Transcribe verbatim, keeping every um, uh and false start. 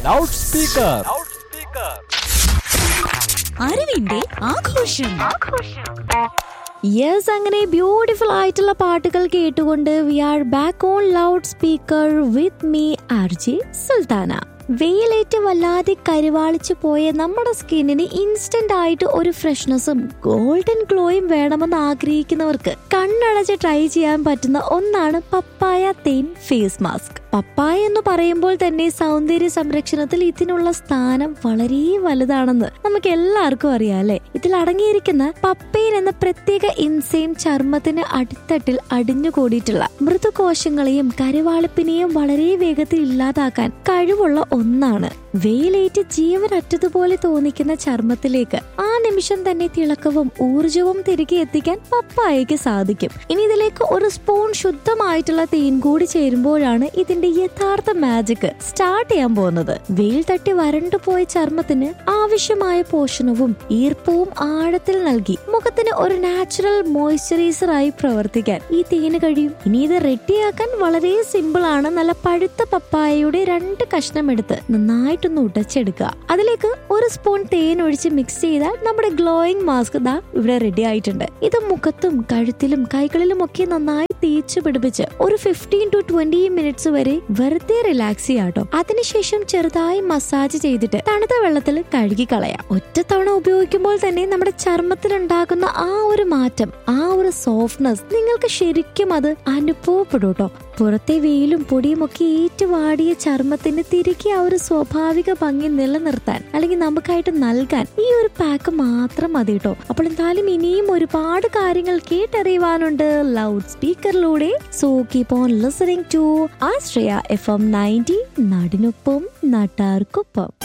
Loud speaker. അറിവിന്റെ ആഘോഷം. Yes, അങ്ങനെ ബ്യൂട്ടിഫുൾ ആയിട്ടുള്ള പാട്ടുകൾ കേട്ടുകൊണ്ട് V are back on loud speaker with me R J Sultana. വെയിലേറ്റ് വല്ലാതെ കരുവാളിച്ചു പോയ നമ്മുടെ സ്കിന്നിന് ഇൻസ്റ്റന്റ് ആയിട്ട് ഒരു ഫ്രഷ്നെസ്സും ഗോൾഡൻ ഗ്ലോയും വേണമെന്ന് ആഗ്രഹിക്കുന്നവർക്ക് കണ്ണടച്ച് ട്രൈ ചെയ്യാൻ പറ്റുന്ന ഒന്നാണ് പപ്പായ തേൻ ഫേസ് മാസ്ക്. പപ്പായ എന്ന് പറയുമ്പോൾ തന്നെ സൗന്ദര്യ സംരക്ഷണത്തിൽ ഇതിനുള്ള സ്ഥാനം വളരെ വലുതാണെന്ന് നമുക്ക് എല്ലാവർക്കും അറിയാം അല്ലെ. ഇതിൽ അടങ്ങിയിരിക്കുന്ന പപ്പൈൻ എന്ന പ്രത്യേക ഇൻസൈം ചർമ്മത്തിന് അടിത്തട്ടിൽ അടിഞ്ഞുകൂടിയിട്ടുള്ള മൃദുകോശങ്ങളെയും കരുവാളിപ്പിനെയും വളരെ വേഗത്തിൽ ഇല്ലാതാക്കാൻ കഴിവുള്ള ഒന്നാണ്. വെയിലേറ്റ് ജീവനറ്റതുപോലെ തോന്നിക്കുന്ന ചർമ്മത്തിലേക്ക് ആ നിമിഷം തന്നെ തിളക്കവും ഊർജവും തിരികെ എത്തിക്കാൻ പപ്പായയ്ക്ക് സാധിക്കും. ഇനി ഇതിലേക്ക് ഒരു സ്പൂൺ ശുദ്ധമായിട്ടുള്ള തേൻ കൂടി ചേരുമ്പോഴാണ് ഇതിന്റെ യഥാർത്ഥ മാജിക് സ്റ്റാർട്ട് ചെയ്യാൻ പോകുന്നത്. വെയിൽ തട്ടി വരണ്ടുപോയ ചർമ്മത്തിന് ആവശ്യമായ പോഷണവും ഈർപ്പവും ആഴത്തിൽ നൽകി മുഖത്തിന് ഒരു നാച്ചുറൽ മോയ്സ്ചറൈസർ ആയി പ്രവർത്തിക്കാൻ ഈ തേന് കഴിയും. ഇനി ഇത് റെഡിയാക്കാൻ വളരെ സിമ്പിൾ ആണ്. നല്ല പഴുത്ത പപ്പായയുടെ രണ്ട് കഷ്ണം എടുത്ത് നന്നായിട്ടൊന്ന് ഉടച്ചെടുക്കുക. അതിലേക്ക് ഒരു സ്പൂൺ തേൻ ഒഴിച്ച് മിക്സ് ചെയ്താൽ നമ്മുടെ ഗ്ലോയിങ് മാസ്ക് ദാ ഇവിടെ റെഡി ആയിട്ടുണ്ട്. ഇത് മുഖത്തും കഴുത്തിലും കൈകളിലും ഒക്കെ നന്നായി തേച്ച് പിടിപ്പിച്ച് ഒരു ഫിഫ്റ്റീൻ ടു ട്വന്റി മിനിറ്റ്സ് വരെ വെറുതെ റിലാക്സ് ചെയ്യാട്ടോ. അതിനുശേഷം ചെറുതായി മസാജ് ചെയ്തിട്ട് തണുത്ത വെള്ളത്തിൽ കഴുകി കളയാം. ഒറ്റ തവണ ഉപയോഗിക്കുമ്പോൾ തന്നെ നമ്മുടെ ചർമ്മത്തിൽ ഉണ്ടാകുന്ന ആ ഒരു മാറ്റം, ആ ഒരു സോഫ്റ്റ്നെസ് നിങ്ങൾക്ക് ശരിക്കും അത് അനുഭവപ്പെടും കേട്ടോ. പുറത്തെ വെയിലും പൊടിയും ഒക്കെ ഏറ്റുവാടിയ ചർമ്മത്തിന് തിരികെ ആ ഒരു സ്വാഭാവിക ഭംഗി നിലനിർത്താൻ അല്ലെങ്കിൽ നമുക്കായിട്ട് നൽകാൻ ഈ ഒരു പാക്ക് മാത്രം മതി കേട്ടോ. അപ്പോൾ എന്തായാലും ഇനിയും ഒരുപാട് കാര്യങ്ങൾ കേട്ടറിയുവാനുണ്ട് loud സ്പീക്കറിലൂടെ. So keep on listening to Ashraya F M ninety, നാടിനൊപ്പം നാട്ടാർക്കൊപ്പം.